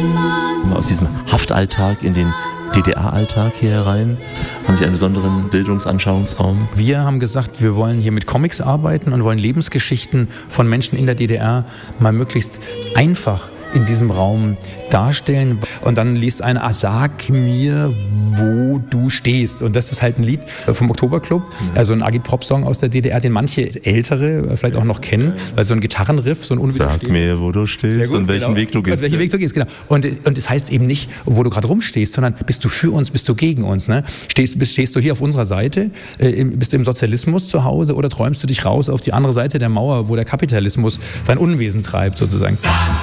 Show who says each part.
Speaker 1: Aus diesem Haftalltag in den DDR-Alltag hier herein? Haben Sie einen besonderen Bildungsanschauungsraum?
Speaker 2: Wir haben gesagt, wir wollen hier mit Comics arbeiten und wollen Lebensgeschichten von Menschen in der DDR mal möglichst einfach in diesem Raum darstellen. Und dann liest einer, sag mir, wo du stehst. Und das ist halt ein Lied vom Oktoberclub, also ein Agitprop-Song aus der DDR, den manche Ältere vielleicht auch noch kennen, weil so ein Gitarrenriff, so ein unwiderstehliches.
Speaker 1: Sag mir, wo du stehst und welchen Weg du gehst.
Speaker 2: Welchen Weg du gehst, genau. Und es heißt eben nicht, wo du gerade rumstehst, sondern bist du für uns, bist du gegen uns. Ne? Stehst du hier auf unserer Seite, bist du im Sozialismus zu Hause oder träumst du dich raus auf die andere Seite der Mauer, wo der Kapitalismus sein Unwesen treibt sozusagen.